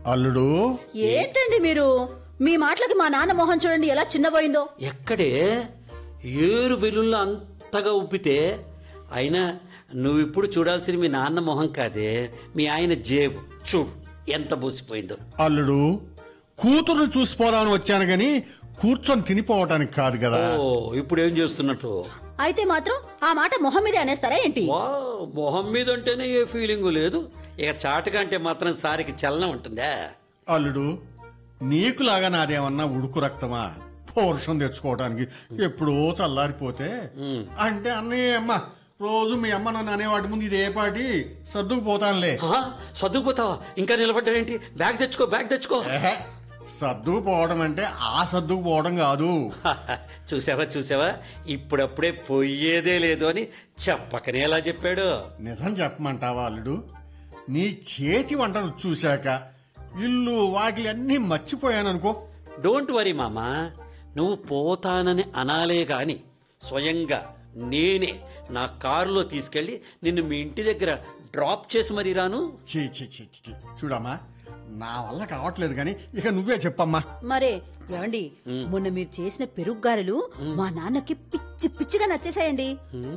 అల్లుడు, ఏంటండి మీరు? మీ మాటలకి మా నాన్న మొహం చూడండి ఎలా చిన్నపోయిందో. ఎక్కడే ఏరు బెల్లుల్లో అంతగా ఉప్పితే అయినా నువ్విప్పుడు చూడాల్సింది మీ నాన్న మొహం కాదే, మీ ఆయన జేబు చూడు ఎంత బూసిపోయిందో. అల్లుడు, కూతురు చూసిపోదామని వచ్చాను గాని కూర్చొని తినిపోవటానికి కాదు కదా. ఓ ఇప్పుడు ఏం చేస్తున్నట్టు? అయితే మాత్రం ఆ మాట మొహం మీదే అనేస్తారా ఏంటి? వా మొహం మీద అంటేనే ఏ ఫీలింగు లేదు, ఇక చాటుకంటే మాత్రం సారికి చలనం ఉంటుందా? అల్లుడు, నీకులాగా నాదేమన్నా ఉడుకు రక్తమా పౌరుషం తెచ్చుకోవటానికి? ఎప్పుడో చల్లారిపోతే అంటే అన్నయ్య అమ్మ రోజు మీ అమ్మ నన్ను అనేవాటి ముందు ఇదే పాటి సర్దుకుపోతానులే. సర్దుకుపోతావా? ఇంకా నిలబడ్డావేంటి? బ్యాగ్ తెచ్చుకో, బ్యాగ్ తెచ్చుకో. సర్దుకుపోవడం అంటే ఆ సర్దుకుపోవడం కాదు. చూసావా చూసావా, ఇప్పుడప్పుడే పోయేదే లేదు అని చెప్పకనే ఎలా చెప్పాడు. నిజం చెప్పమంటావా అల్లుడు? నీ చేతి వంటలు చూశాక ఇల్లు వాకిలి అన్నీ మర్చిపోయాననుకో. డోంట్ వరీ మామా, నువ్వు పోతానని అనాలే గాని స్వయంగా నేనే నా కారులో తీసుకెళ్లి నిన్ను మీ ఇంటి దగ్గర డ్రాప్ చేసి మరీ రాను. చీ చీ చీ చీ. చూడమ్మా, నా వల్ల కావట్లేదు గాని ఇక నువ్వే చెప్పమ్మా. మరే ఏమండి, మొన్న మీరు చేసిన పెరుగు గారెలు మా నాన్నకి పిచ్చి పిచ్చిగా నచ్చేసాయండి.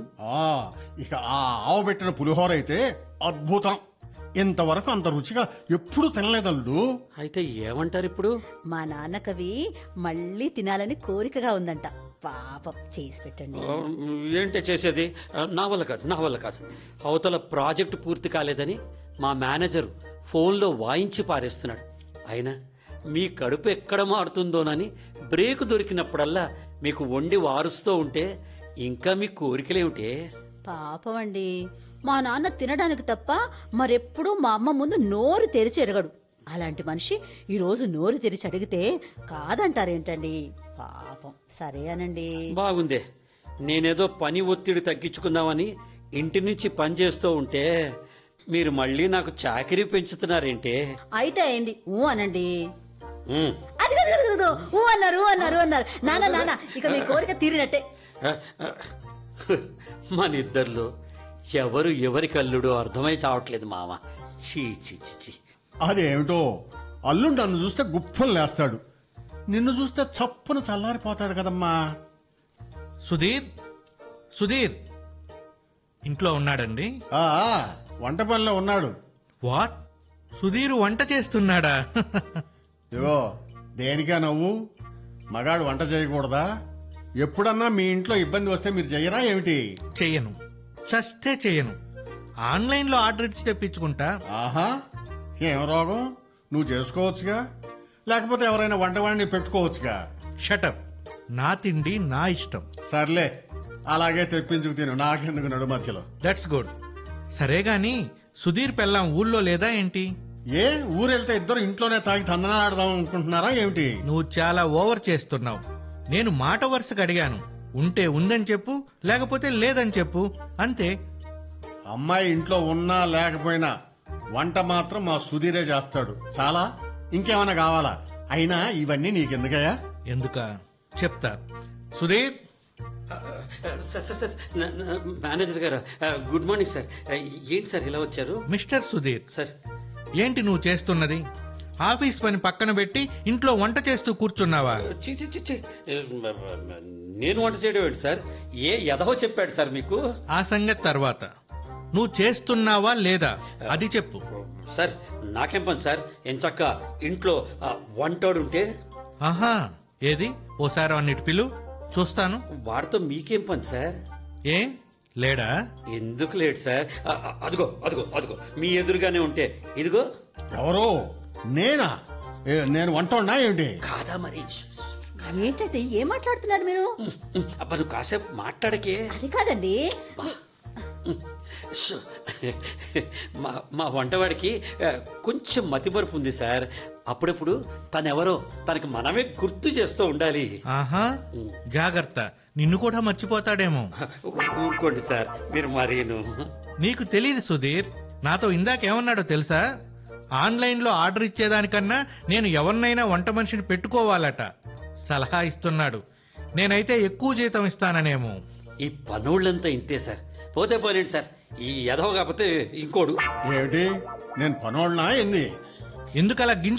ఇక ఆ ఆవు పెట్టిన పులిహోర అయితే అద్భుతం. ఇంతవరకు అంత రుచిగా ఎప్పుడు తినలేదల్లుడు. అయితే ఏమంటారు ఇప్పుడు? మా నాన్నకవి మళ్ళీ తినాలని కోరికగా ఉందంట. పాపం చేసి పెట్టండి. ఏంటే చేసేది? నా వల్ల కాదు, నా వల్ల కాదు. అవతల ప్రాజెక్టు పూర్తి కాలేదని మా మేనేజర్ ఫోన్లో వాయించి పారేస్తున్నాడు. అయినా మీ కడుపు ఎక్కడ మారుతుందోనని బ్రేక్ దొరికినప్పుడల్లా మీకు వండి వారుస్తూ ఉంటే ఇంకా మీ కోరికలేమిటే? పాపం అండి, మా నాన్న తినడానికి తప్ప మరెప్పుడూ మా అమ్మ ముందు నోరు తెరిచి ఎరగడు. అలాంటి మనిషి ఈరోజు నోరు తెరిచి అడిగితే కాదంటారేంటండి? పాపం. సరే అనండి. బాగుందే, నేనేదో పని ఒత్తిడి తగ్గించుకుందామని ఇంటి నుంచి పని చేస్తూ ఉంటే మీరు మళ్ళీ నాకు చాకరీ పెంచుతున్నారేంటే? అయితే అయింది, ఊ అనండి. అది కాదు కాదు కాదు, ఊ అన్నారు ఊ అన్నారు అన్నారు. నాన్న నాన్న, ఇక మీ కోరిక తీరినట్టే. మన ఇద్దరిలో ఎవరు ఎవరికి అల్లుడో అర్థమై చావట్లేదు మామ. చీ చీ చీ చీ. అదేమిటో, అల్లుడు నన్ను చూస్తే గుప్పలు లేస్తాడు, నిన్ను చూస్తే చప్పున చల్లారిపోతాడు కదమ్మా. సుధీర్, సుధీర్ ఇంట్లో ఉన్నాడండి? వంట పనిలో ఉన్నాడు. వాట్, సుధీర్ వంట చేస్తున్నాడా? ఇగో, దేనికా నవ్వు? మగాడు వంట చేయకూడదా? ఎప్పుడన్నా మీ ఇంట్లో ఇబ్బంది వస్తే మీరు చెయ్యరా ఏమిటి? చెయ్యను, చస్తే చెయ్యను. ఆన్లైన్లో ఆర్డర్ ఇచ్చి తెప్పించుకుంటా. ఆహా, ఏం రోగం? నువ్వు చేసుకోవచ్చుగా, లేకపోతే ఎవరైనా వంటవాడిని పెట్టుకోవచ్చుగా. షటప్, నా తిండి నా ఇష్టం. సర్లే, అలాగే తెప్పించుకు తిను, నాకెందుకు నడు మధ్యలో. That's good. సరే గాని సుధీర్ పెళ్ళాం ఊళ్ళో లేదా ఏంటి? ఏ ఊరెళ్తే ఇద్దరు ఇంట్లోనే తాగి తందనాడదాం అనుకుంటున్నారా ఏమిటి? నువ్వు చాలా ఓవర్ చేస్తున్నావు. నేను మాట వరుసగా అడిగాను. ఉంటే ఉందని చెప్పు, లేకపోతే లేదని చెప్పు, అంతే. అమ్మాయి ఇంట్లో ఉన్నా లేకపోయినా వంట మాత్రం మా సుధీరే చేస్తాడు. చాలా, ఇంకేమైనా కావాలా? అయినా ఇవన్నీ నీకెందుకయ్యా? ఎందుక చెప్తా. Sudheer, sir sir sir, manager గారు గుడ్ మార్నింగ్ సార్. ఏంటి సార్ ఇలా వచ్చారు? మిస్టర్ సుధీర్ సార్, ఏంటి నువ్వు చేస్తున్నది? ఆఫీస్ పని పక్కన పెట్టి ఇంట్లో వంట చేస్తూ కూర్చున్నావా? చి చి చి చి. నేను వంట చేయడం ఏంటి సార్? ఏ ఎదవో చెప్పాడు సార్ మీకు? ఆ సంగతి తర్వాత, నువ్వు చేస్తున్నావా లేదా అది చెప్పు. సార్ నాకేం పని సార్, ఎంచక్క ఇంట్లో వంటోడుంటే. ఆహా, ఏది ఓసారి అన్నిటి పిలు చూస్తాను. వాడితో మీకేం పని సార్? ఏం లేడా? ఎందుకు లేడు సార్? అదిగో అదిగో అదిగో మీ ఎదురుగానే ఉంటే ఇదిగో. ఎవరో? నేనా? నేను వంట ఉన్నా ఏమిటి? కాదా మరి? ఏంటంటే ఏం మాట్లాడుతున్నారు మీరు? అబ్బా నువ్వు కాసేపు మాట్లాడకే. అది కాదండి, మా వంటవాడికి కొంచెం మతిమరుపు ఉంది సార్. అప్పుడప్పుడు తనెవరో తనకి మనమే గుర్తు చేస్తూ ఉండాలి. ఆహా, జాగ్రత్త, నిన్ను కూడా మర్చిపోతాడేమో. ఊరుకోండి సార్ మీరు మరీను. నీకు తెలియదు సుధీర్, నాతో ఇందాకేమన్నాడో తెలుసా? ఆన్లైన్లో ఆర్డర్ ఇచ్చేదానికన్నా నేను ఎవరినైనా వంట మనిషిని పెట్టుకోవాలట. సలహా ఇస్తున్నాడు. నేనైతే ఎక్కువ జీతం ఇస్తాననేమో. ఈ పనోళ్ళంతా ఇంతే సార్. పోతే పోలేండి సార్, ఈ ఎదవ కాకపోతే ఇంకోడు. ఏమిటి, నేను పనోళ్ళనా ఏంది? ఎందుకలా